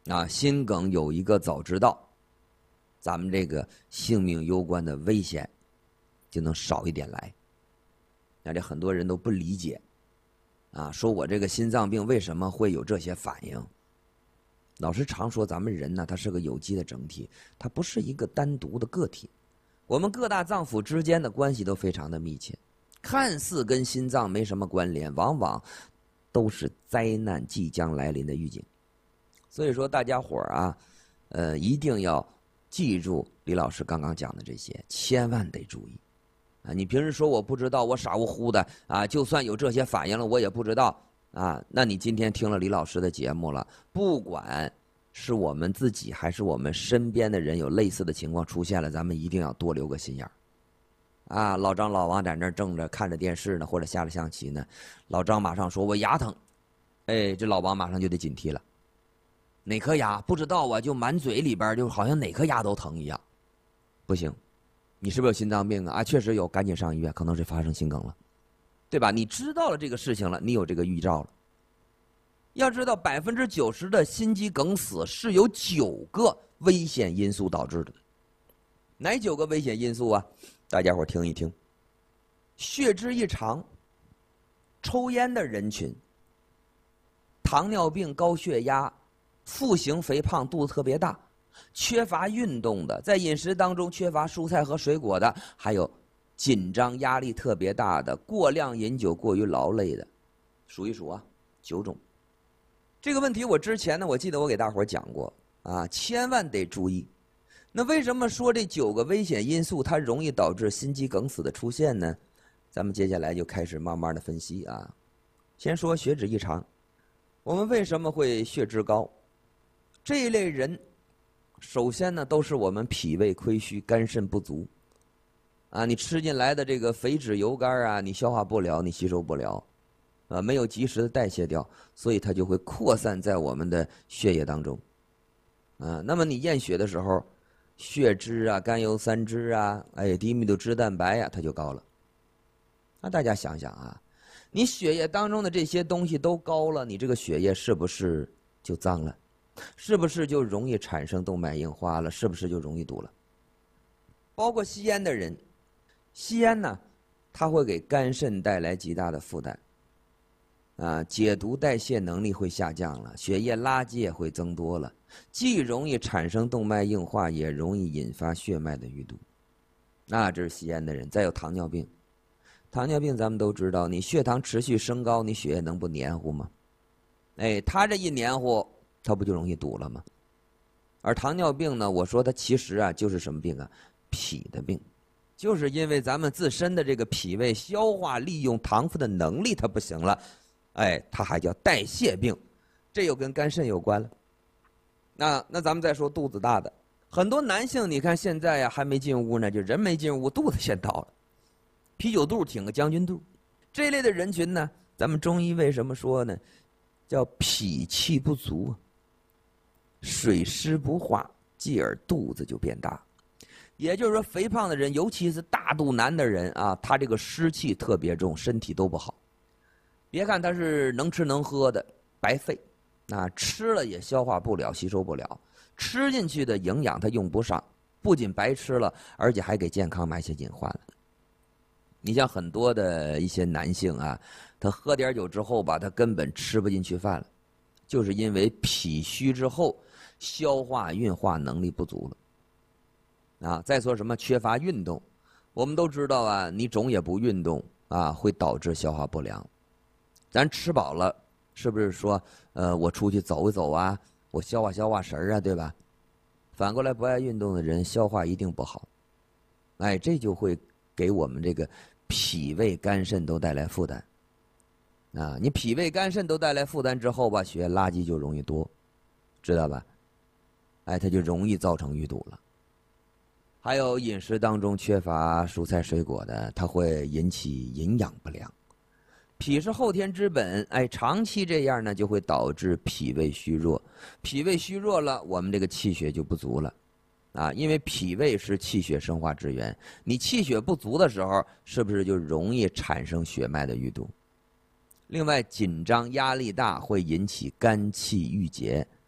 心梗有一个早知道，咱们这个性命攸关的危险就能少一点来。这很多人都不理解，说我这个心脏病为什么会有这些反应？老师常说，咱们人呢，它是个有机的整体，它不是一个单独的个体。我们各大脏腑之间的关系都非常的密切，看似跟心脏没什么关联，往往都是灾难即将来临的预警。所以说，大家伙儿一定要记住李老师刚刚讲的这些，千万得注意。你平时说我不知道，我傻乎乎的就算有这些反应了，我也不知道那你今天听了李老师的节目了，不管是我们自己还是我们身边的人有类似的情况出现了，咱们一定要多留个心眼儿老张老王在那儿正着看着电视呢，或者下了象棋呢，老张马上说我牙疼，这老王马上就得警惕了，哪颗牙不知道啊，就满嘴里边就好像哪颗牙都疼一样，不行。你是不是有心脏病确实有，赶紧上医院，可能是发生心梗了，对吧？你知道了这个事情了，你有这个预兆了。要知道90%的心肌梗死是由9个危险因素导致的。哪9个危险因素大家伙听一听。血脂异常，抽烟的人群，糖尿病、高血压，腹型肥胖，肚子特别大，缺乏运动的，在饮食当中缺乏蔬菜和水果的，还有紧张压力特别大的，过量饮酒过于劳累的，数一数9种。这个问题我之前呢，我记得我给大伙讲过千万得注意。那为什么说这9个危险因素它容易导致心肌梗死的出现呢？咱们接下来就开始慢慢的分析先说血脂异常，我们为什么会血脂高？这一类人首先呢，都是我们脾胃亏虚，肝肾不足你吃进来的这个肥脂油肝你消化不了，你吸收不了没有及时的代谢掉，所以它就会扩散在我们的血液当中那么你验血的时候，血脂甘油三酯低密度脂蛋白它就高了。那大家想想你血液当中的这些东西都高了，你这个血液是不是就脏了？是不是就容易产生动脉硬化了？是不是就容易堵了？包括吸烟的人，吸烟呢，它会给肝肾带来极大的负担解毒代谢能力会下降了，血液垃圾也会增多了，既容易产生动脉硬化，也容易引发血脉的淤堵这是吸烟的人。再有糖尿病，糖尿病咱们都知道，你血糖持续升高，你血液能不黏糊吗？它这一黏糊，它不就容易堵了吗？而糖尿病呢，我说它其实就是什么病脾的病，就是因为咱们自身的这个脾胃消化利用糖分的能力它不行了，它还叫代谢病，这又跟肝肾有关了。那咱们再说肚子大的，很多男性你看现在还没进屋呢，就人没进屋，肚子先到了，啤酒肚挺个将军肚。这类的人群呢，咱们中医为什么说呢？叫脾气不足水湿不化，继而肚子就变大。也就是说，肥胖的人，尤其是大肚腩的人他这个湿气特别重，身体都不好。别看他是能吃能喝的，白费吃了也消化不了，吸收不了，吃进去的营养他用不上，不仅白吃了，而且还给健康埋下隐患了。你像很多的一些男性他喝点酒之后他根本吃不进去饭了，就是因为脾虚之后消化运化能力不足了再说什么缺乏运动，我们都知道你总也不运动会导致消化不良。咱吃饱了，是不是说我出去走一走我消化消化神对吧？反过来不爱运动的人，消化一定不好，这就会给我们这个脾胃肝肾都带来负担你脾胃肝肾都带来负担之后血液垃圾就容易多，知道吧？它就容易造成淤堵了。还有饮食当中缺乏蔬菜水果的，它会引起营养不良。脾是后天之本，长期这样呢，就会导致脾胃虚弱。脾胃虚弱了，我们这个气血就不足了因为脾胃是气血生化之源，你气血不足的时候，是不是就容易产生血脉的淤堵？另外，紧张压力大会引起肝气郁结